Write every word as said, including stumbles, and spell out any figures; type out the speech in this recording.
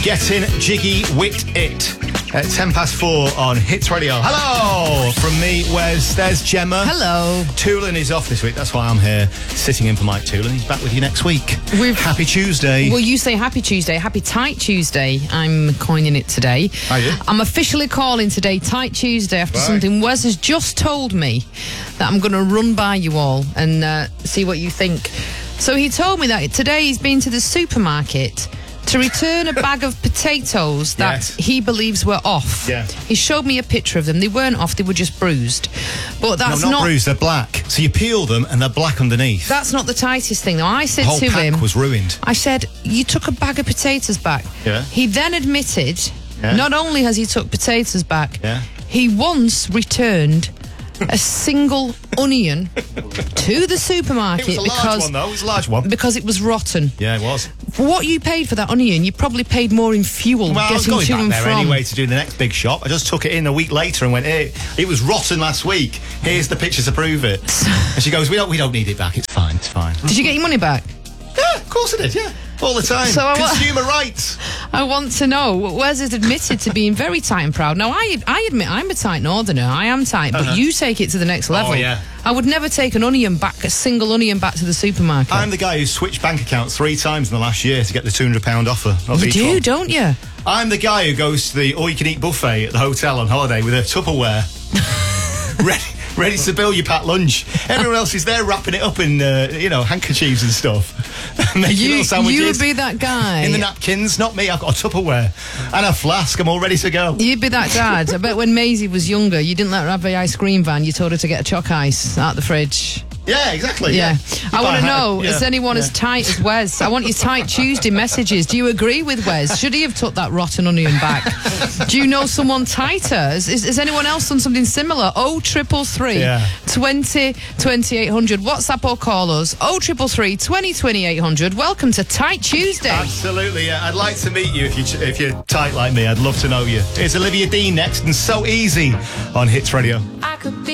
Getting jiggy with it. At ten past four on Hits Radio. Hello! From me, Wes. There's Gemma. Hello. Toolin is off this week. That's why I'm here, sitting in for Mike Toolin. He's back with you next week. We've, Happy Tuesday. Well, you say Happy Tuesday. Happy Tight Tuesday. I'm coining it today. Are you? I'm officially calling today Tight Tuesday after Right. something Wes has just told me that I'm going to run by you all and uh, see what you think. So he told me that today he's been to the supermarket to return a bag of potatoes that Yes. he believes were off. Yeah. He showed me a picture of them. They weren't off, they were just bruised. But that's no, not, bruised, they're black. So you peel them and they're black underneath. That's not the tightest thing, though. I said the whole to pack him, was ruined. I said, you took a bag of potatoes back. Yeah. He then admitted, Yeah. not only has he took potatoes back, Yeah. he once returned a single onion to the supermarket It was a large because one, though. It was a large one. because it was rotten. Yeah, it was. For what you paid for that onion, you probably paid more in fuel Well, I was getting going to back and there from. anyway to do the next big shop. I just took it in a week later and went, hey, it was rotten last week. Here's the picture to prove it. And she goes, we don't, we don't need it back. It's fine. It's fine. Did you get your money back? Yeah, of course I did. Yeah, all the time. So I wa- Consumer rights. I want to know. Wes has admitted to being very tight and proud. Now, I I admit I'm a tight northerner. I am tight, but Uh-huh. you take it to the next level. Oh, yeah. I would never take an onion back, a single onion back to the supermarket. I'm the guy who switched bank accounts three times in the last year to get the two hundred pound offer of you each do, one. don't you? I'm the guy who goes to the all-you-can-eat buffet at the hotel on holiday with a Tupperware, ready, ready to bill your packed lunch. Everyone else is there wrapping it up in, uh, you know, handkerchiefs and stuff, making You, little sandwiches. you would be that guy. in the napkins, not me. I've got a Tupperware and a flask. I'm all ready to go. You'd be that dad. I bet when Maisie was younger, you didn't let her have the ice cream van. You told her to get a choc ice out the fridge. Yeah, exactly. Yeah. Yeah. I want to If I know, had- is yeah, anyone yeah. as tight as Wes? I want your Tight Tuesday messages. Do you agree with Wes? Should he have took that rotten onion back? Do you know someone tighter? Has, is, has anyone else done something similar? Oh, triple three, Yeah. twenty, twenty-eight hundred. WhatsApp or call us. Oh, triple three, twenty, twenty-eight hundred. Welcome to Tight Tuesday. Absolutely, yeah. I'd like to meet you if, you if you're tight like me. I'd love to know you. It's Olivia Dean next and So Easy on Hits Radio. I could be